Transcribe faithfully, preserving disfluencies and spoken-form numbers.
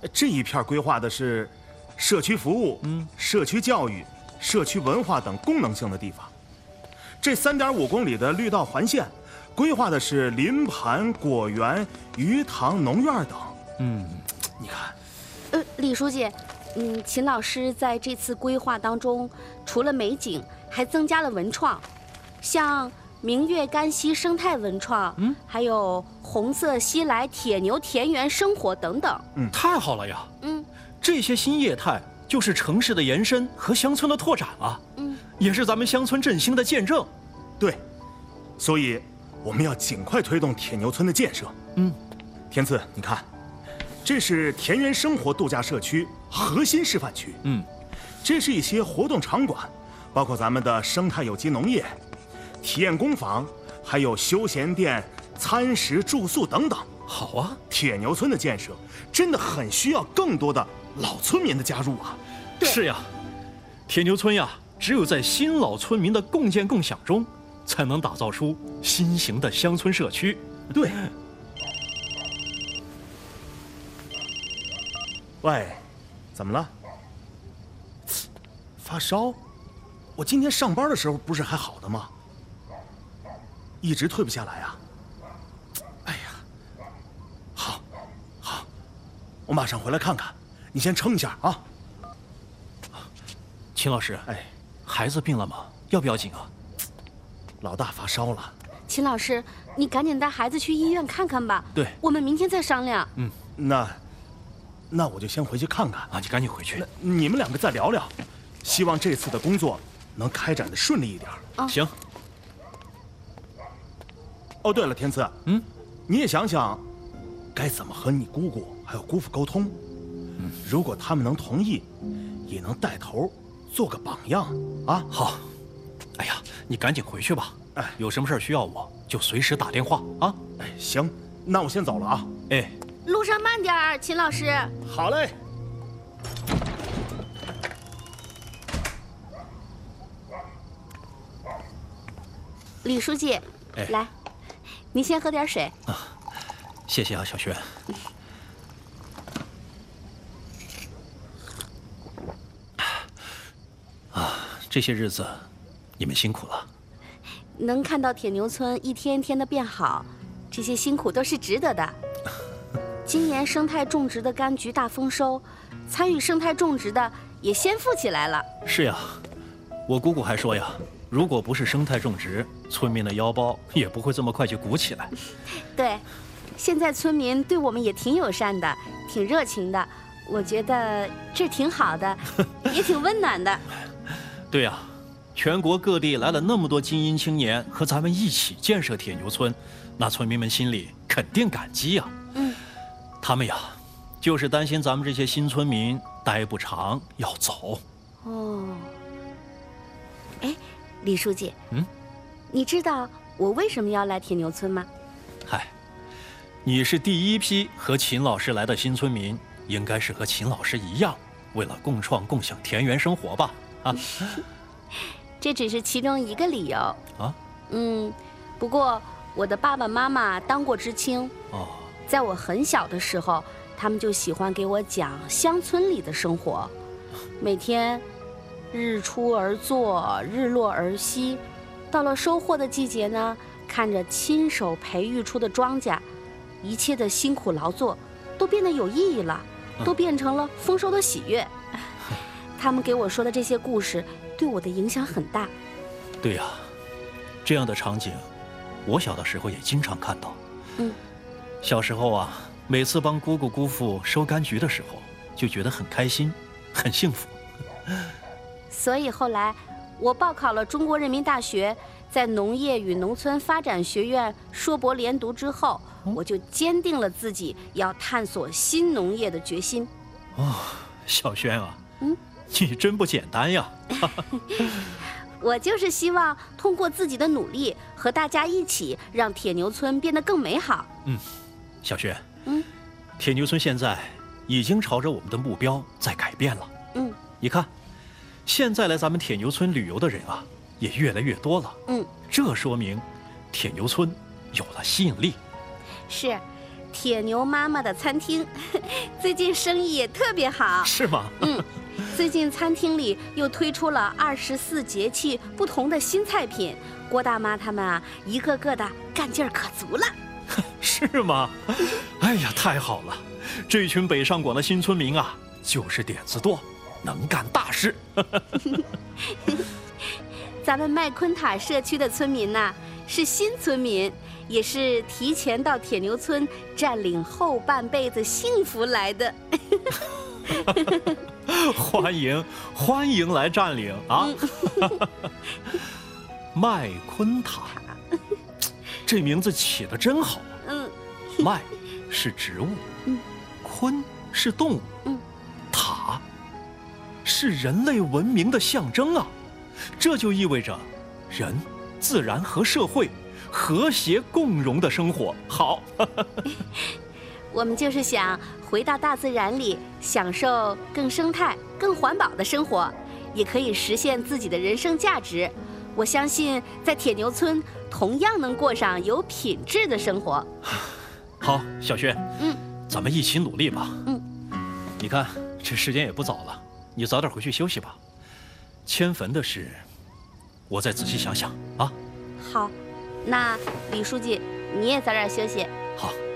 这一片规划的是社区服务、嗯，社区教育、社区文化等功能性的地方。这三点五公里的绿道环线，规划的是林盘、果园、鱼塘、农院等。嗯，你看， 呃，李书记，嗯，秦老师在这次规划当中，除了美景，还增加了文创，像明月干溪生态文创，嗯，还有红色西来铁牛田园生活等等。 嗯，太好了呀。嗯，这些新业态就是城市的延伸和乡村的拓展啊。嗯，也是咱们乡村振兴的见证。 对，所以我们要尽快推动铁牛村的建设。嗯，天赐，你看，这是田园生活度假社区核心示范区。嗯，这是一些活动场馆，包括咱们的生态有机农业、体验工坊，还有休闲店、餐食住宿等等。 好啊， 铁牛村的建设真的很需要更多的老村民的加入啊。 是呀，铁牛村呀，只有在新老村民的共建共享中，才能打造出新型的乡村社区。 对。喂，怎么了？发烧？我今天上班的时候不是还好的吗？一直退不下来啊！哎呀，好，好，我马上回来看看，你先撑一下啊。 秦老师，哎，孩子病了吗？要不要紧啊？ 老大发烧了。 秦老师，你赶紧带孩子去医院看看吧。 对， 我们明天再商量。 嗯，那，那我就先回去看看啊。你赶紧回去。 你们两个再聊聊，希望这次的工作能开展的顺利一点。 啊，行。 哦，对了，天赐，嗯，你也想想，该怎么和你姑姑还有姑父沟通。嗯，如果他们能同意，也能带头做个榜样啊。 好。哎呀，你赶紧回去吧。哎，有什么事需要我就随时打电话啊。 哎，行，那我先走了啊。 哎， 路上慢点儿，秦老师。 好嘞。 李书记，哎，来，您先喝点水。 啊，谢谢啊，小轩。啊，这些日子你们辛苦了。 能看到铁牛村一天一天的变好，这些辛苦都是值得的。今年生态种植的柑橘大丰收，参与生态种植的也先富起来了。 是呀，我姑姑还说呀，如果不是生态种植，村民的腰包也不会这么快就鼓起来。 对，现在村民对我们也挺友善的，挺热情的，我觉得这挺好的，也挺温暖的。 对呀。全国各地来了那么多精英青年和咱们一起建设铁牛村，那村民们心里肯定感激呀。嗯，他们呀，就是担心咱们这些新村民待不长要走。 哦，哎，李书记，嗯，你知道我为什么要来铁牛村吗？ 嗨，你是第一批和秦老师来的新村民，应该是和秦老师一样，为了共创共享田园生活吧？啊。 这只是其中一个理由啊，嗯，不过我的爸爸妈妈当过知青哦，在我很小的时候，他们就喜欢给我讲乡村里的生活，每天日出而作，日落而息，到了收获的季节呢，看着亲手培育出的庄稼，一切的辛苦劳作都变得有意义了，都变成了丰收的喜悦。他们给我说的这些故事对我的影响很大。 对呀，这样的场景我小的时候也经常看到。嗯，小时候啊，每次帮姑姑姑父收柑橘的时候，就觉得很开心，很幸福。 所以后来我报考了中国人民大学，在农业与农村发展学院硕博连读之后，我就坚定了自己要探索新农业的决心。 哦，小轩啊，嗯。你真不简单呀！ 我就是希望通过自己的努力，和大家一起让铁牛村变得更美好。 嗯，小轩，嗯，铁牛村现在已经朝着我们的目标在改变了。嗯，你看，现在来咱们铁牛村旅游的人啊，也越来越多了。嗯，这说明铁牛村有了吸引力。 是， 铁牛妈妈的餐厅，最近生意也特别好。 是吗？ 嗯，最近餐厅里又推出了二十四节气不同的新菜品，郭大妈他们啊，一个个的干劲儿可足了。 是吗？哎呀，太好了！这群北上广的新村民啊，就是点子多，能干大事。 咱们麦昆塔社区的村民呐、啊，是新村民，也是提前到铁牛村占领后半辈子幸福来的。 欢迎欢迎来占领啊！麦昆塔，这名字起得真好啊！嗯，麦是植物，嗯，昆是动物，嗯，塔是人类文明的象征啊！这就意味着人、自然和社会和谐共荣的生活。好， 我们就是想回到大自然里，享受更生态、更环保的生活，也可以实现自己的人生价值。我相信在铁牛村同样能过上有品质的生活。 好，小轩，嗯，咱们一起努力吧。嗯，你看这时间也不早了，你早点回去休息吧。迁坟的事，我再仔细想想啊。 好，那李书记，你也早点休息。 好。